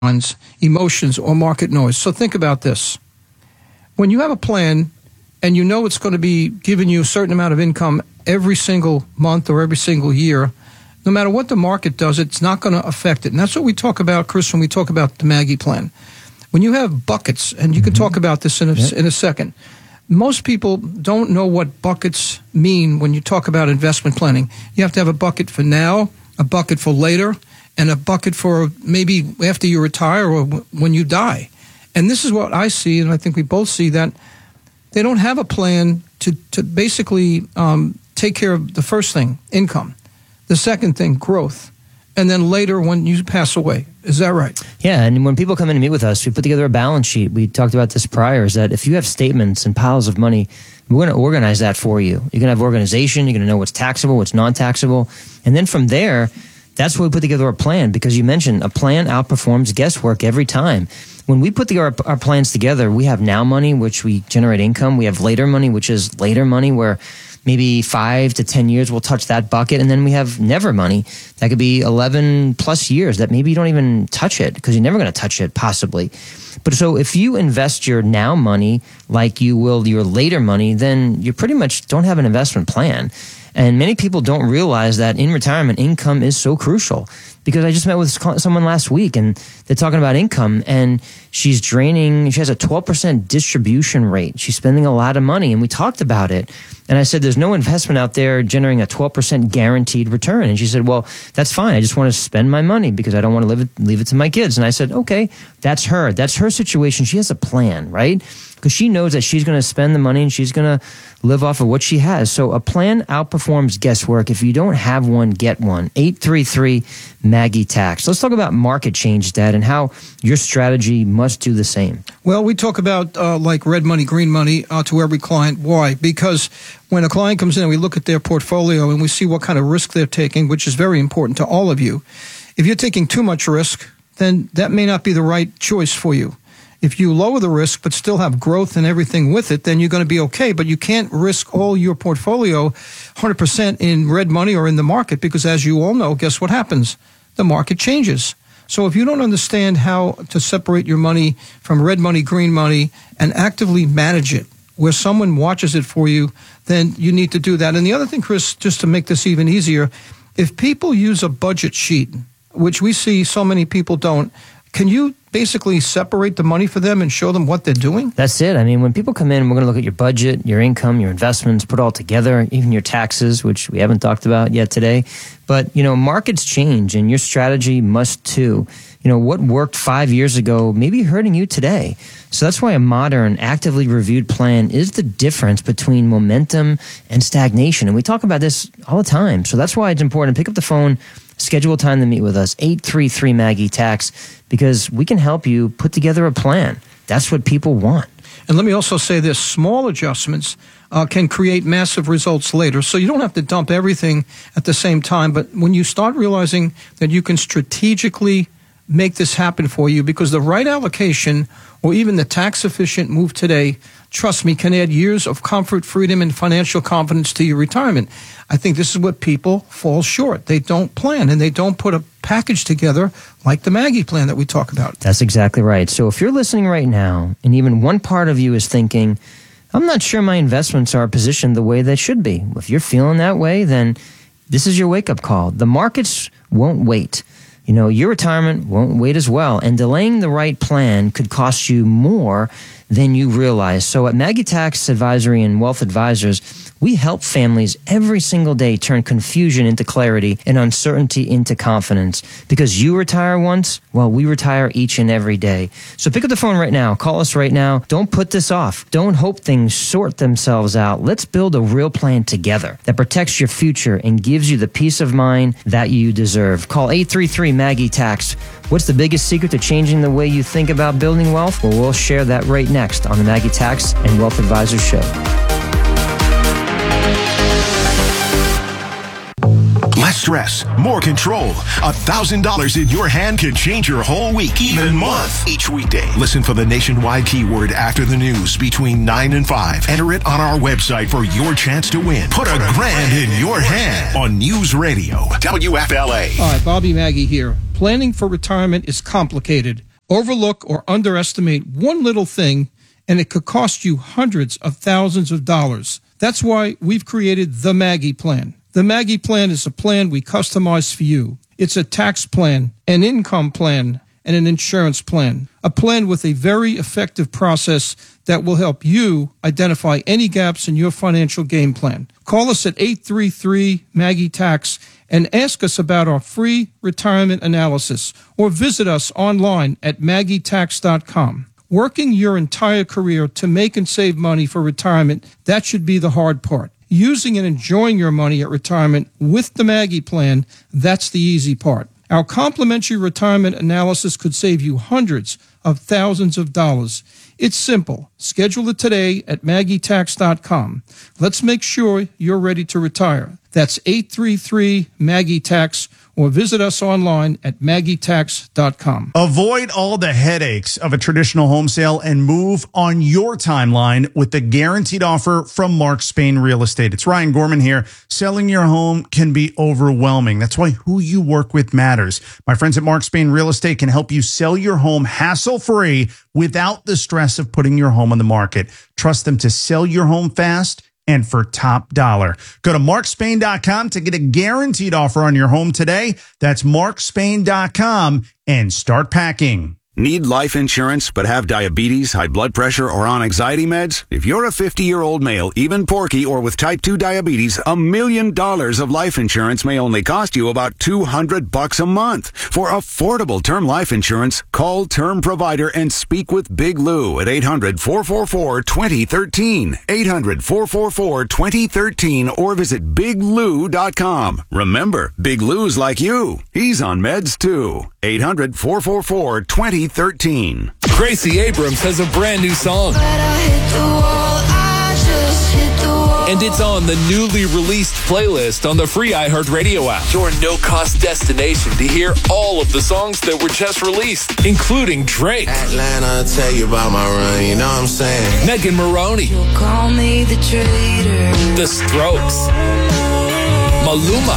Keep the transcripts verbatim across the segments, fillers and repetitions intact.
emotions, or market noise. So think about this. When you have a plan and you know it's going to be giving you a certain amount of income every single month or every single year, no matter what the market does, it's not going to affect it. And that's what we talk about, Chris, when we talk about the Maggie plan. When you have buckets, and you can mm-hmm. talk about this in a, yep. in a second, most people don't know what buckets mean when you talk about investment planning. You have to have a bucket for now, a bucket for later, and a bucket for maybe after you retire or when you die. And this is what I see, and I think we both see, that they don't have a plan to, to basically um, take care of the first thing, income. The second thing, growth. And then later when you pass away. Is that right? Yeah, and when people come in and meet with us, we put together a balance sheet. We talked about this prior, is that if you have statements and piles of money, we're going to organize that for you. You're going to have organization. You're going to know what's taxable, what's non-taxable. And then from there, that's where we put together a plan, because you mentioned a plan outperforms guesswork every time. When we put the, our, our plans together, we have now money, which we generate income. We have later money, which is later money, where maybe five to ten years we'll touch that bucket. And then we have never money. That could be eleven plus years that maybe you don't even touch it, because you're never going to touch it, possibly. But so if you invest your now money like you will your later money, then you pretty much don't have an investment plan. And many people don't realize that in retirement, income is so crucial. Because I just met with someone last week, and they're talking about income, and she's draining, she has a twelve percent distribution rate. She's spending a lot of money, and we talked about it. And I said, there's no investment out there generating a twelve percent guaranteed return. And she said, well, that's fine. I just want to spend my money because I don't want to leave it, leave it to my kids. And I said, okay, that's her. That's her situation. She has a plan, right? Because she knows that she's going to spend the money and she's going to live off of what she has. So a plan outperforms guesswork. If you don't have one, get one. eight three three Maggie Tax. Let's talk about market change, Dad, and how your strategy must do the same. Well, we talk about uh, like red money, green money uh, to every client. Why? Because when a client comes in and we look at their portfolio and we see what kind of risk they're taking, which is very important to all of you. If you're taking too much risk, then that may not be the right choice for you. If you lower the risk but still have growth and everything with it, then you're going to be okay. But you can't risk all your portfolio one hundred percent in red money or in the market, because as you all know, guess what happens? The market changes. So if you don't understand how to separate your money from red money, green money, and actively manage it, where someone watches it for you, then you need to do that. And the other thing, Chris, just to make this even easier, if people use a budget sheet, which we see so many people don't, can you basically separate the money for them and show them what they're doing? That's it. I mean, when people come in, we're going to look at your budget, your income, your investments, put it all together, even your taxes, which we haven't talked about yet today. But, you know, markets change and your strategy must too. You know, what worked five years ago may be hurting you today. So that's why a modern, actively reviewed plan is the difference between momentum and stagnation. And we talk about this all the time. So that's why it's important to pick up the phone, schedule time to meet with us, eight three three Maggie Tax, because we can help you put together a plan. That's what people want. And let me also say this, small adjustments uh, can create massive results later. So you don't have to dump everything at the same time. But when you start realizing that you can strategically make this happen for you, because the right allocation or even the tax-efficient move today, trust me, can add years of comfort, freedom, and financial confidence to your retirement. I think this is what people fall short. They don't plan, and they don't put a package together like the Maggie plan that we talk about. That's exactly right. So if you're listening right now, and even one part of you is thinking, I'm not sure my investments are positioned the way they should be. If you're feeling that way, then this is your wake-up call. The markets won't wait. You know, your retirement won't wait as well, and delaying the right plan could cost you more than you realize. So at Maggie Tax Advisory and Wealth Advisors, we help families every single day turn confusion into clarity and uncertainty into confidence. Because you retire once, well, we retire each and every day. So pick up the phone right now. Call us right now. Don't put this off. Don't hope things sort themselves out. Let's build a real plan together that protects your future and gives you the peace of mind that you deserve. Call eight three three Maggie Tax. What's the biggest secret to changing the way you think about building wealth? Well, we'll share that right next on the Maggie Tax and Wealth Advisors Show. Less stress, more control. A thousand dollars in your hand can change your whole week, even month. Each weekday, listen for the nationwide keyword after the news between nine and five. Enter it on our website for your chance to win. Put a grand in your hand on News Radio, W F L A. All right, Bobby Maggie here. Planning for retirement is complicated, overlook or underestimate one little thing, and it could cost you hundreds of thousands of dollars. That's why we've created the Maggie Plan. The Maggie Plan is a plan we customize for you. It's a tax plan, an income plan, and an insurance plan. A plan with a very effective process that will help you identify any gaps in your financial game plan. Call us at eight three three Maggie Tax and ask us about our free retirement analysis, or visit us online at maggie tax dot com. Working your entire career to make and save money for retirement, that should be the hard part. Using and enjoying your money at retirement with the Maggie Plan, that's the easy part. Our complimentary retirement analysis could save you hundreds of thousands of dollars. It's simple. Schedule it today at maggie tax dot com. Let's make sure you're ready to retire. That's eight three three Maggie Tax, or visit us online at maggie tax dot com. Avoid all the headaches of a traditional home sale and move on your timeline with the guaranteed offer from Mark Spain Real Estate. It's Ryan Gorman here. Selling your home can be overwhelming. That's why who you work with matters. My friends at Mark Spain Real Estate can help you sell your home hassle-free without the stress of putting your home on the market. Trust them to sell your home fast and for top dollar. Go to mark spain dot com to get a guaranteed offer on your home today. That's mark spain dot com and start packing. Need life insurance but have diabetes, high blood pressure, or on anxiety meds? If you're a fifty-year-old male, even porky, or with type two diabetes, a million dollars of life insurance may only cost you about two hundred bucks a month. For affordable term life insurance, call Term Provider and speak with Big Lou at eight hundred, four four four, two zero one three, eight hundred, four four four, two zero one three, or visit big lou dot com. Remember, Big Lou's like you. He's on meds too. eight hundred, four four four, two zero one three. Gracie Abrams has a brand new song. And it's on the newly released playlist on the free iHeartRadio app. Your no-cost destination to hear all of the songs that were just released, including Drake, Atlanta, tell you about my run, you know what I'm saying? Megan Maroney, You'll call me the traitor. The Strokes, Maluma,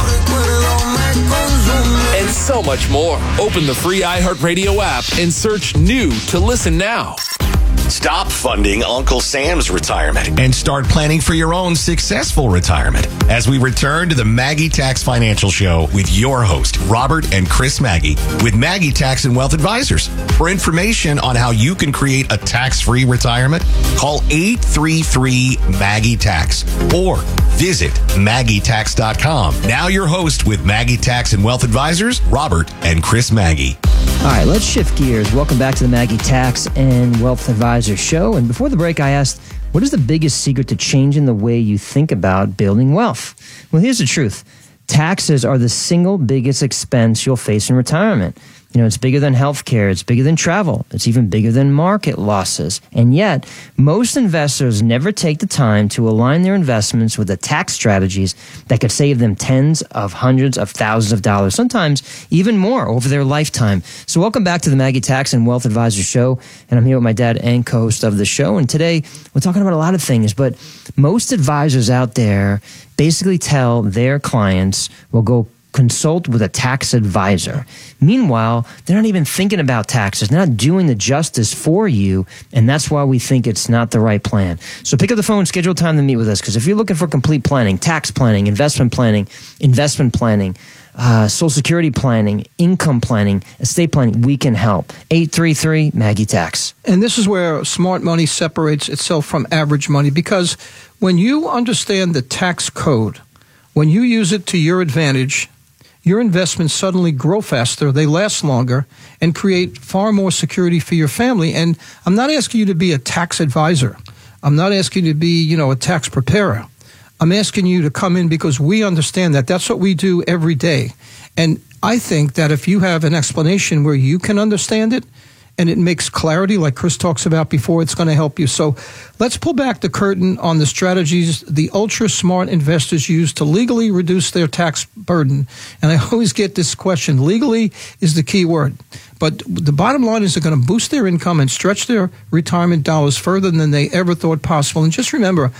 and so much more. Open the free iHeartRadio app and search new to listen now. Stop funding Uncle Sam's retirement and start planning for your own successful retirement as we return to the Maggie Tax Financial Show with your host, Robert and Chris Maggie, with Maggie Tax and Wealth Advisors. For information on how you can create a tax-free retirement, call eight three three Maggie Tax or visit maggie tax dot com. Now your host with Maggie Tax and Wealth Advisors, Robert and Chris Maggie. All right, let's shift gears. Welcome back to the Maggie Tax and Wealth Advisor Show. And before the break, I asked, what is the biggest secret to changing the way you think about building wealth? Well, here's the truth. Taxes are the single biggest expense you'll face in retirement. You know, it's bigger than healthcare. It's bigger than travel. It's even bigger than market losses. And yet, most investors never take the time to align their investments with the tax strategies that could save them tens of hundreds of thousands of dollars, sometimes even more over their lifetime. So welcome back to the Maggie Tax and Wealth Advisor Show. And I'm here with my dad and co-host of the show. And today, we're talking about a lot of things, but most advisors out there basically tell their clients, well, go consult with a tax advisor. Meanwhile, they're not even thinking about taxes. They're not doing the justice for you, and that's why we think it's not the right plan. So pick up the phone, schedule time to meet with us, because if you're looking for complete planning, tax planning, investment planning, investment planning, uh, Social Security planning, income planning, estate planning, we can help. eight three three Maggie Tax. And this is where smart money separates itself from average money, because when you understand the tax code, when you use it to your advantage, your investments suddenly grow faster, they last longer, and create far more security for your family. And I'm not asking you to be a tax advisor. I'm not asking you to be, you know, a tax preparer. I'm asking you to come in because we understand that. That's what we do every day. And I think that if you have an explanation where you can understand it, and it makes clarity, like Chris talks about before, it's going to help you. So let's pull back the curtain on the strategies the ultra-smart investors use to legally reduce their tax burden. And I always get this question. Legally is the key word. But the bottom line is they're going to boost their income and stretch their retirement dollars further than they ever thought possible. And just remember,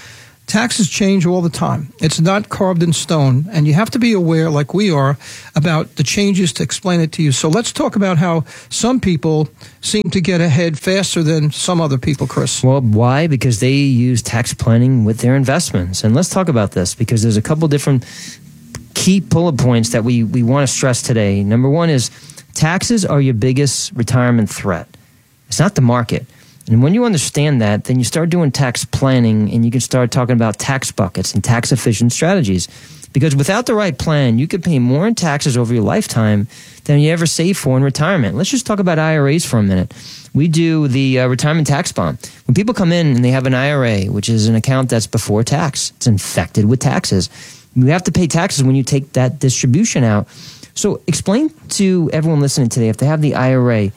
taxes change all the time. It's not carved in stone, and you have to be aware, like we are, about the changes to explain it to you. So let's talk about how some people seem to get ahead faster than some other people, Chris. Well, why? Because they use tax planning with their investments. And let's talk about this, because there's a couple different key bullet points that we, we want to stress today. Number one is taxes are your biggest retirement threat. It's not the market. And when you understand that, then you start doing tax planning and you can start talking about tax buckets and tax efficient strategies. Because without the right plan, you could pay more in taxes over your lifetime than you ever save for in retirement. Let's just talk about I R As for a minute. We do the uh, retirement tax bond. When people come in and they have an I R A, which is an account that's before tax, it's infected with taxes. You have to pay taxes when you take that distribution out. So explain to everyone listening today, if they have the I R A,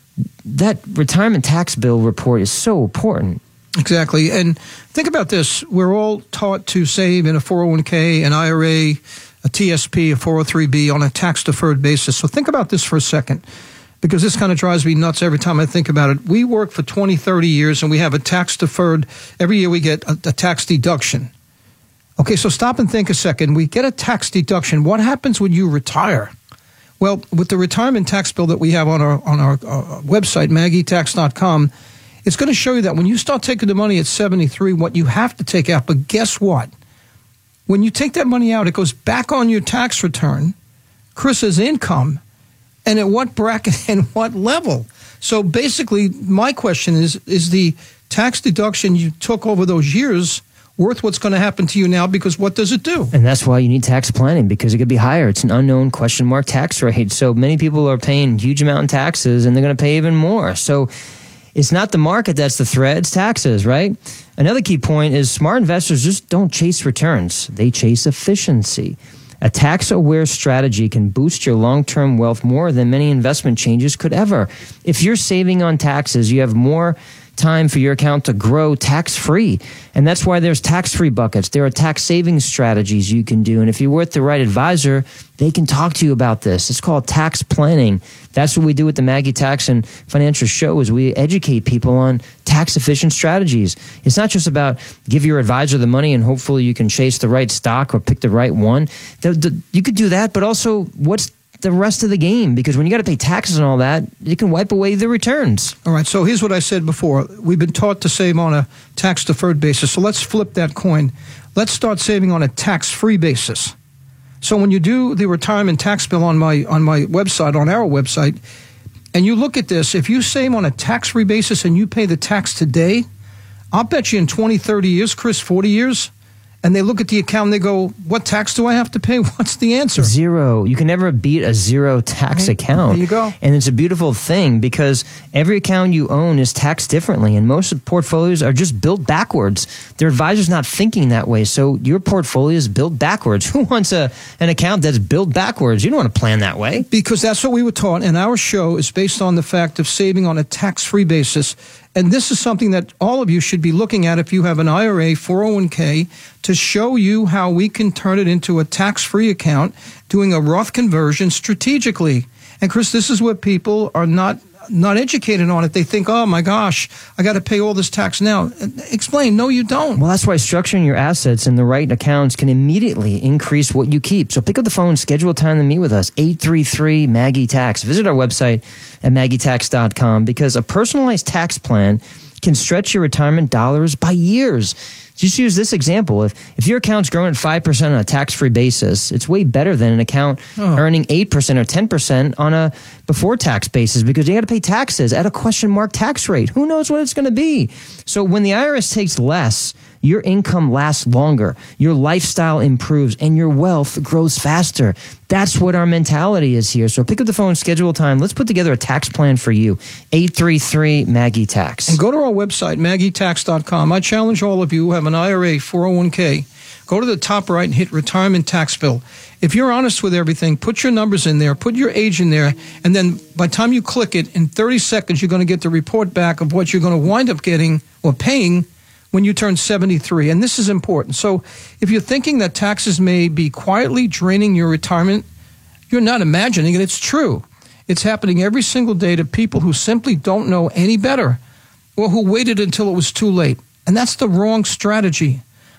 that retirement tax bill report is so important. Exactly. And think about this. We're all taught to save in a four oh one k, an I R A, a T S P, a four oh three b on a tax-deferred basis. So think about this for a second, because this kind of drives me nuts every time I think about it. We work for twenty, thirty years, and we have a tax-deferred. Every year we get a, a tax deduction. Okay, so stop and think a second. We get a tax deduction. What happens when you retire? Well, with the retirement tax bill that we have on our on our uh, website, maggie tax dot com, it's going to show you that when you start taking the money at seventy-three, what you have to take out. But guess what? When you take that money out, it goes back on your tax return, Chris's income, and at what bracket and what level. So basically, my question is, is the tax deduction you took over those years worth what's going to happen to you now? Because what does it do? And that's why you need tax planning, because it could be higher. It's an unknown question mark tax rate. So many people are paying huge amount in taxes, and they're going to pay even more. So it's not the market that's the threat, it's taxes, right? Another key point is smart investors just don't chase returns. They chase efficiency. A tax-aware strategy can boost your long-term wealth more than many investment changes could ever. If you're saving on taxes, you have more time for your account to grow tax-free. And that's why there's tax-free buckets. There are tax savings strategies you can do. And if you're with the right advisor, they can talk to you about this. It's called tax planning. That's what we do with the Maggie Tax and Financial Show, is we educate people on tax-efficient strategies. It's not just about give your advisor the money and hopefully you can chase the right stock or pick the right one. The, the, you could do that, but also what's the rest of the game? Because when you got to pay taxes and all that, it can wipe away the returns. All right, so here's what I said before. We've been taught to save on a tax-deferred basis, so let's flip that coin. Let's start saving on a tax-free basis. So when you do the retirement tax bill on my on my website, on our website, and you look at this, if you save on a tax-free basis and you pay the tax today, I'll bet you in twenty, thirty years, Chris, forty years, and they look at the account and they go, what tax do I have to pay? What's the answer? Zero. You can never beat a zero tax Okay, account. there you go. And it's a beautiful thing because every account you own is taxed differently. And most portfolios are just built backwards. Their advisor's not thinking that way. So your portfolio is built backwards. Who wants a an account that's built backwards? You don't want to plan that way. Because that's what we were taught, and our show is based on the fact of saving on a tax-free basis. And this is something that all of you should be looking at if you have an I R A, four oh one k, to show you how we can turn it into a tax-free account, doing a Roth conversion strategically. And Chris, this is what people are not not educated on it. They think, oh my gosh, I got to pay all this tax now. Explain. No, you don't. Well, that's why structuring your assets in the right accounts can immediately increase what you keep. So pick up the phone, schedule a time to meet with us, eight three three, Maggie Tax. Visit our website at maggie tax dot com because a personalized tax plan can stretch your retirement dollars by years. Just use this example. If if your account's growing at five percent on a tax-free basis, it's way better than an account oh. earning eight percent or ten percent on a before-tax basis because you got to pay taxes at a question mark tax rate. Who knows what it's going to be? So when the I R S takes less, your income lasts longer, your lifestyle improves, and your wealth grows faster. That's what our mentality is here. So pick up the phone, schedule time. Let's put together a tax plan for you. eight three three, Maggie Tax. And go to our website, maggie tax dot com. I challenge all of you who have an I R A, four oh one k, go to the top right and hit retirement tax bill. If you're honest with everything, put your numbers in there, put your age in there, and then by the time you click it, in thirty seconds, you're going to get the report back of what you're going to wind up getting or paying when you turn seventy-three. And this is important. So if you're thinking that taxes may be quietly draining your retirement, you're not imagining it. It's true. It's happening every single day to people who simply don't know any better or who waited until it was too late. And that's the wrong strategy.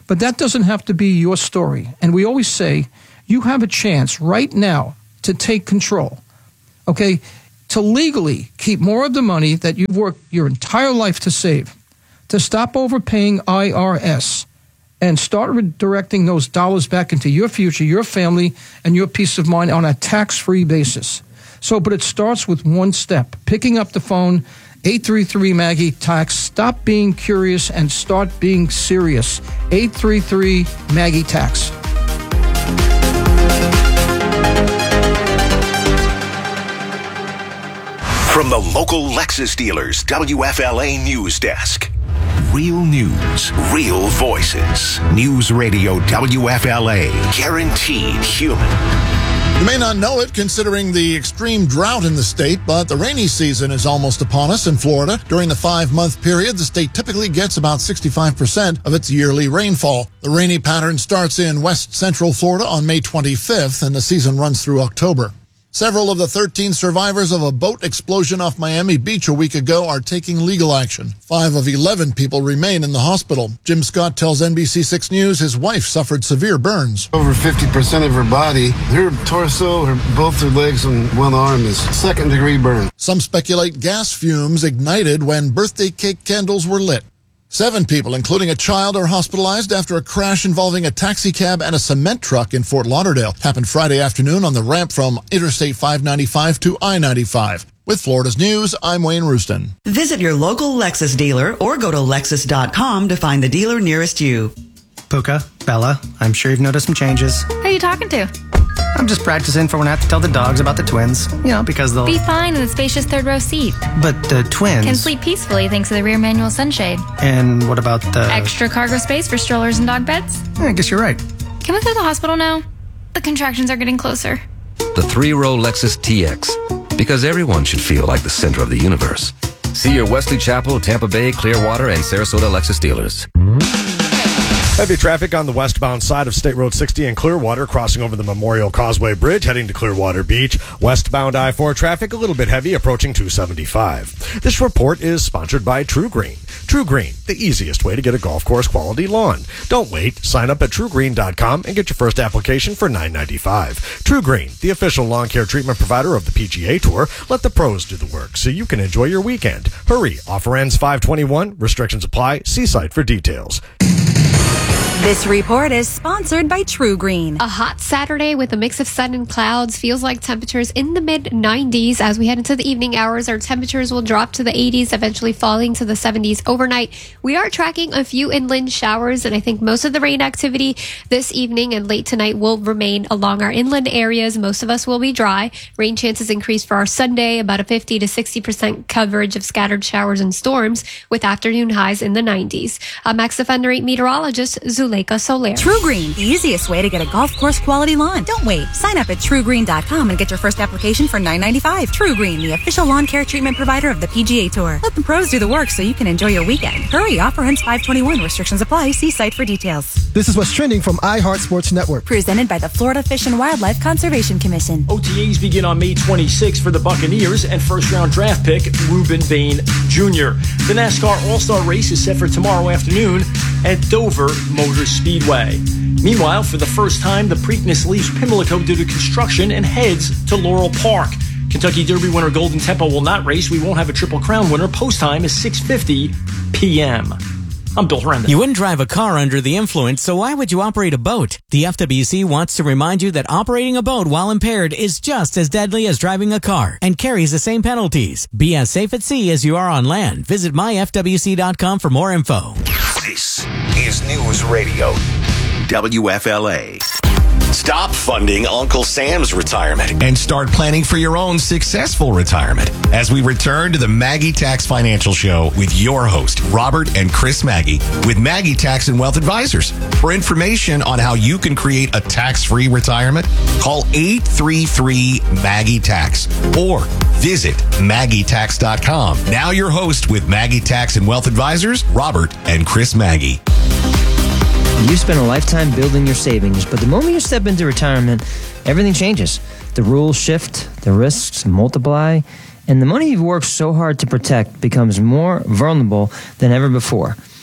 But that doesn't have to be your story. And we always say, you have a chance right now to take control, okay, to legally keep more of the money that you've worked your entire life to save, to stop overpaying I R S, and start redirecting those dollars back into your future, your family, and your peace of mind on a tax-free basis. So, but it starts with one step, picking up the phone, eight three three Maggie tax. Stop being curious and start being serious. eight three three Maggie tax. From the local Lexus dealers, W F L A News Desk. Real news, real voices. News Radio W F L A. Guaranteed human. You may not know it considering the extreme drought in the state, but the rainy season is almost upon us in Florida. During the five-month period, the state typically gets about sixty-five percent of its yearly rainfall. The rainy pattern starts in west central Florida on May twenty-fifth, and the season runs through October. Several of the thirteen survivors of a boat explosion off Miami Beach a week ago are taking legal action. Five of eleven people remain in the hospital. Jim Scott tells N B C six News his wife suffered severe burns. Over fifty percent of her body, her torso, her, both her legs and one arm is second-degree burn. Some speculate gas fumes ignited when birthday cake candles were lit. Seven people, including a child, are hospitalized after a crash involving a taxi cab and a cement truck in Fort Lauderdale. Happened Friday afternoon on the ramp from Interstate five ninety-five to I ninety-five. With Florida's News, I'm Wayne Rooston. Visit your local Lexus dealer or go to Lexus dot com to find the dealer nearest you. Puka, Bella, I'm sure you've noticed some changes. Who are you talking to? I'm just practicing for when I have to tell the dogs about the twins. You know, because they'll... Be fine in the spacious third row seat. But the twins... Can sleep peacefully thanks to the rear manual sunshade. And what about the... Extra cargo space for strollers and dog beds? Yeah, I guess you're right. Can we go to the hospital now? The contractions are getting closer. The three-row Lexus T X. Because everyone should feel like the center of the universe. See your Wesley Chapel, Tampa Bay, Clearwater, and Sarasota Lexus dealers. Heavy traffic on the westbound side of State Road sixty in Clearwater, crossing over the Memorial Causeway Bridge, heading to Clearwater Beach. Westbound I four traffic a little bit heavy, approaching two seventy-five. This report is sponsored by True Green. True Green, the easiest way to get a golf course quality lawn. Don't wait. Sign up at true green dot com and get your first application for nine ninety-five. True Green, the official lawn care treatment provider of the P G A Tour. Let the pros do the work so you can enjoy your weekend. Hurry. Offer ends five twenty-one. Restrictions apply. See site for details. This report is sponsored by True Green. A hot Saturday with a mix of sun and clouds feels like temperatures in the mid nineties. As we head into the evening hours, our temperatures will drop to the eighties, eventually falling to the seventies overnight. We are tracking a few inland showers, and I think most of the rain activity this evening and late tonight will remain along our inland areas. Most of us will be dry. Rain chances increase for our Sunday, about a fifty to sixty percent coverage of scattered showers and storms, with afternoon highs in the nineties. I'm Max Offender eight meteorologist Zuleika Soler. True Green, the easiest way to get a golf course quality lawn. Don't wait. Sign up at true green dot com and get your first application for nine ninety-five. True Green, the official lawn care treatment provider of the P G A Tour. Let the pros do the work so you can enjoy your weekend. Hurry, offer ends five twenty-one. Restrictions apply. See site for details. This is what's trending from iHeart Sports Network. Presented by the Florida Fish and Wildlife Conservation Commission. O T As begin on May twenty-sixth for the Buccaneers and first-round draft pick Ruben Bain Junior The NASCAR All-Star Race is set for tomorrow afternoon at Dover Motor Speedway. Meanwhile, for the first time, the Preakness leaves Pimlico due to construction and heads to Laurel Park. Kentucky Derby winner Golden Tempo will not race. We won't have a Triple Crown winner. Post time is six fifty p.m. I'm Bill Herendon. You wouldn't drive a car under the influence, so why would you operate a boat? The F W C wants to remind you that operating a boat while impaired is just as deadly as driving a car and carries the same penalties. Be as safe at sea as you are on land. Visit my f w c dot com for more info. This is News Radio W F L A. Stop funding Uncle Sam's retirement and start planning for your own successful retirement as we return to the Maggie Tax Financial Show with your host, Robert and Chris Maggie, with Maggie Tax and Wealth Advisors. For information on how you can create a tax-free retirement, call eight three three Maggie Tax or visit maggie tax dot com. Now your host with Maggie Tax and Wealth Advisors, Robert and Chris Maggie. You spend a lifetime building your savings, but the moment you step into retirement, everything changes. The rules shift, the risks multiply, and the money you've worked so hard to protect becomes more vulnerable than ever before.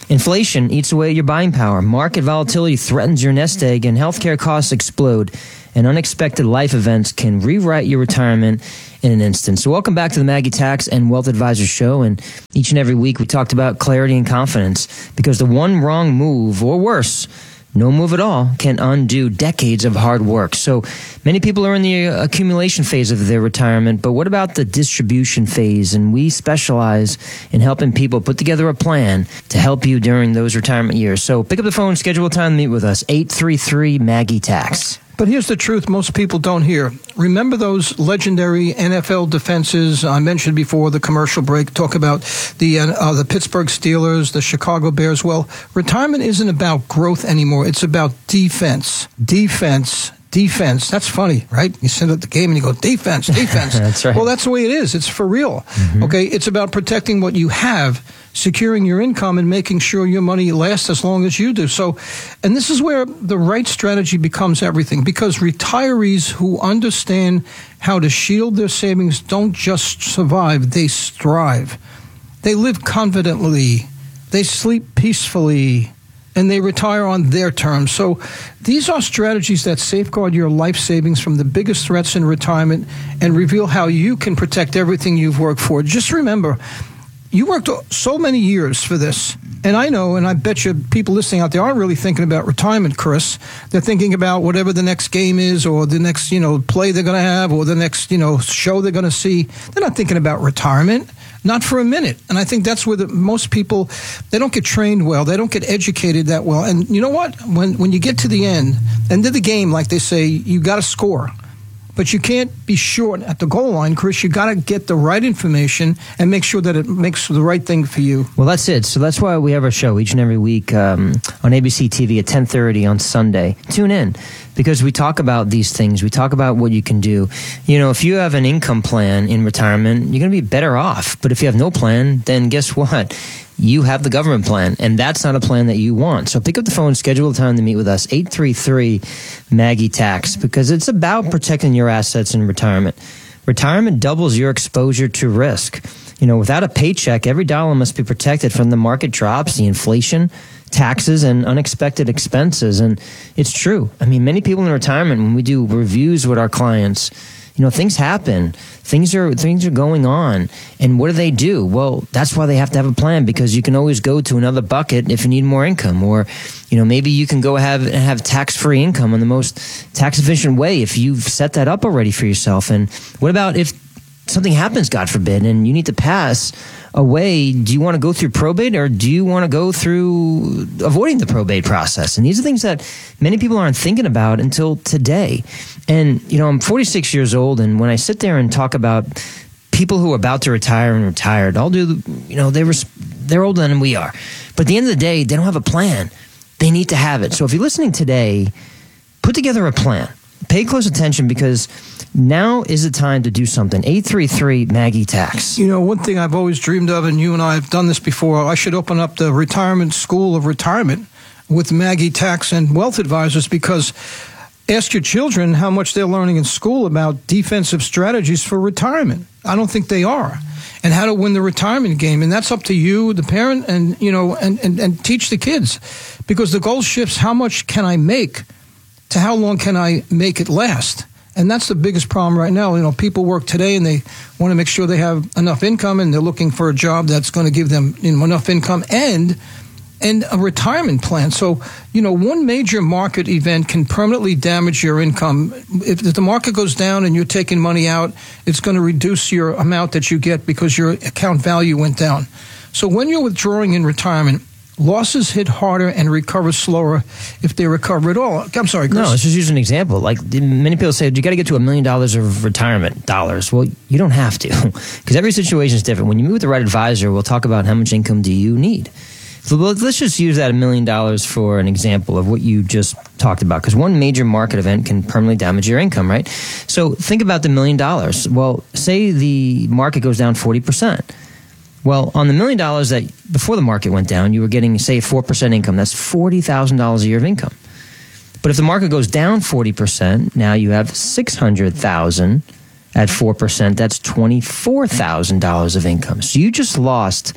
Inflation eats away at your buying power. Market volatility threatens your nest egg, and healthcare costs explode. And unexpected life events can rewrite your retirement in an instant. So welcome back to the Maggie Tax and Wealth Advisors Show. And each and every week we talked about clarity and confidence, because the one wrong move, or worse, no move at all, can undo decades of hard work. So many people are in the accumulation phase of their retirement, but what about the distribution phase? And we specialize in helping people put together a plan to help you during those retirement years. So pick up the phone, schedule a time to meet with us, eight three three, Maggie Tax. But here's the truth most people don't hear. Remember those legendary N F L defenses I mentioned before the commercial break? Talk about the uh, the Pittsburgh Steelers, the Chicago Bears. Well, retirement isn't about growth anymore. It's about defense. Defense. Defense. That's funny, right? You sit at the game and you go, defense, defense. That's right. Well, that's the way it is. It's for real. Mm-hmm. Okay? It's about protecting what you have, securing your income, and making sure your money lasts as long as you do. So, and this is where the right strategy becomes everything, because retirees who understand how to shield their savings don't just survive, they strive. They live confidently. They sleep peacefully. And they retire on their terms. So these are strategies that safeguard your life savings from the biggest threats in retirement and reveal how you can protect everything you've worked for. Just remember, you worked so many years for this. And I know, and I bet you people listening out there aren't really thinking about retirement, Chris. They're thinking about whatever the next game is, or the next, you know, play they're going to have, or the next, you know, show they're going to see. They're not thinking about retirement. Not for a minute. And I think that's where the, most people, they don't get trained well. They don't get educated that well. And you know what? When when you get to the end, end of the game, like they say, you got to score. But you can't be short at the goal line, Chris. You got to get the right information and make sure that it makes the right thing for you. Well, that's it. So that's why we have our show each and every week um, on A B C T V at ten thirty on Sunday. Tune in, because we talk about these things. We talk about what you can do. You know, if you have an income plan in retirement, you're going to be better off. But if you have no plan, then guess what? You have the government plan, and that's not a plan that you want. So pick up the phone, schedule a time to meet with us, eight three three, Maggie Tax, because it's about protecting your assets in retirement. Retirement doubles your exposure to risk. You know, without a paycheck, every dollar must be protected from the market drops, the inflation, taxes, and unexpected expenses. And it's true. I mean, many people in retirement, when we do reviews with our clients, you know, things happen. Things are things are going on. And what do they do? Well, that's why they have to have a plan, because you can always go to another bucket if you need more income. Or, you know, maybe you can go have have tax-free income in the most tax-efficient way if you've set that up already for yourself. And what about if something happens, God forbid, and you need to pass away? Do you want to go through probate, or do you want to go through avoiding the probate process? And these are things that many people aren't thinking about until today. And, you know, I'm forty-six years old, and when I sit there and talk about people who are about to retire and retired, I'll do, you know, they were, they're older than we are. But at the end of the day, they don't have a plan. They need to have it. So if you're listening today, put together a plan. Pay close attention, because now is the time to do something. eight three three, Maggie Tax. You know, one thing I've always dreamed of, and you and I have done this before, I should open up the Retirement School of Retirement with Maggie Tax and Wealth Advisors, because ask your children how much they're learning in school about defensive strategies for retirement. I don't think they are. And how to win the retirement game. And that's up to you, the parent, and, you know, and, and, and teach the kids. Because the goal shifts, how much can I make, to how long can I make it last? And that's the biggest problem right now. You know, people work today and they want to make sure they have enough income, and they're looking for a job that's going to give them, you know, enough income and and a retirement plan. So, you know, one major market event can permanently damage your income. If, if the market goes down and you're taking money out, it's going to reduce your amount that you get because your account value went down. So when you're withdrawing in retirement, losses hit harder and recover slower if they recover at all. I'm sorry, Chris. No, let's just use an example. Like, many people say, you got to get to a million dollars of retirement dollars. Well, you don't have to, because every situation is different. When you meet with the right advisor, we'll talk about how much income do you need. So let's just use that a million dollars for an example of what you just talked about, because one major market event can permanently damage your income, right? So think about the million dollars. Well, say the market goes down forty percent. Well, on the million dollars that before the market went down, you were getting, say, four percent income. That's forty thousand dollars a year of income. But if the market goes down forty percent, now you have six hundred thousand dollars at four percent. That's twenty-four thousand dollars of income. So you just lost